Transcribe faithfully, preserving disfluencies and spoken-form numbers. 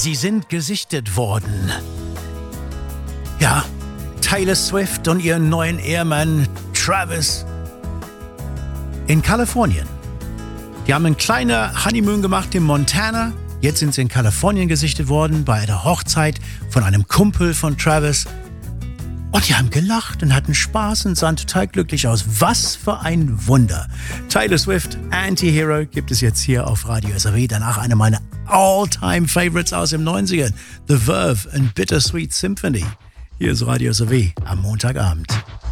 Sie sind gesichtet worden. Ja, Taylor Swift und ihren neuen Ehemann Travis in Kalifornien. Die haben einen kleinen Honeymoon gemacht in Montana. Jetzt sind sie in Kalifornien gesichtet worden bei der Hochzeit von einem Kumpel von Travis. Und die haben gelacht und hatten Spaß und sahen total glücklich aus. Was für ein Wunder. Taylor Swift, Anti-Hero, gibt es jetzt hier auf Radio S R W. Danach eine meiner All-Time-Favorites aus den neunzigern. The Verve and Bittersweet Symphony. Hier ist Radio S R W am Montagabend.